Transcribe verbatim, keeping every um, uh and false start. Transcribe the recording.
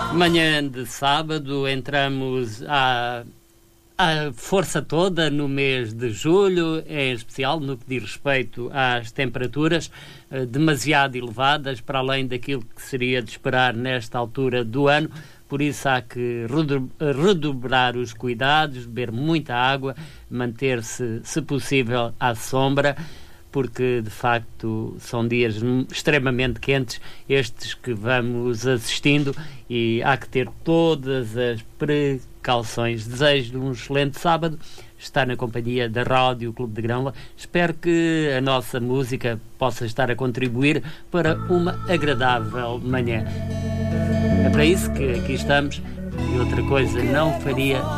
Manhã de sábado, entramos à, à força toda no mês de julho, em especial no que diz respeito às temperaturas eh, demasiado elevadas, para além daquilo que seria de esperar nesta altura do ano. Por isso há que redobrar os cuidados, beber muita água, manter-se, se possível, à sombra, porque de facto são dias extremamente quentes estes que vamos assistindo e há que ter todas as precauções. Desejo um excelente sábado, estar na companhia da Rádio Clube de Grândola. Espero que a nossa música possa estar a contribuir para uma agradável manhã. É para isso que aqui estamos, e outra coisa não faria